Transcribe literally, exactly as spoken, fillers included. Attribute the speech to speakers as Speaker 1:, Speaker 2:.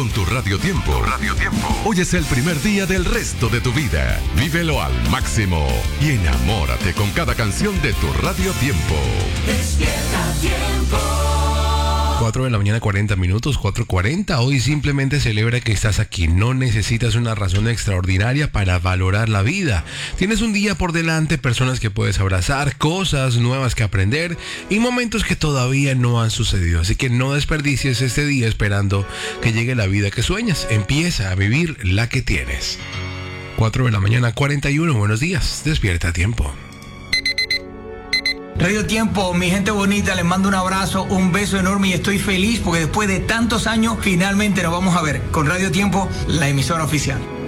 Speaker 1: Con tu Radio Tiempo. Radio Tiempo. Hoy es el primer día del resto de tu vida. Vívelo al máximo y enamórate con cada canción de tu Radio Tiempo.
Speaker 2: Despierta Tiempo.
Speaker 3: cuatro de la mañana, cuarenta minutos, cuatro cuarenta. Hoy simplemente celebra que estás aquí. No necesitas una razón extraordinaria para valorar la vida. Tienes un día por delante, personas que puedes abrazar, cosas nuevas que aprender y momentos que todavía no han sucedido. Así que no desperdicies este día esperando que llegue la vida que sueñas. Empieza a vivir la que tienes. cuatro de la mañana, cuarenta y uno. Buenos días. Despierta a tiempo.
Speaker 4: Radio Tiempo, mi gente bonita, les mando un abrazo, un beso enorme y estoy feliz porque después de tantos años finalmente nos vamos a ver con Radio Tiempo, la emisora oficial.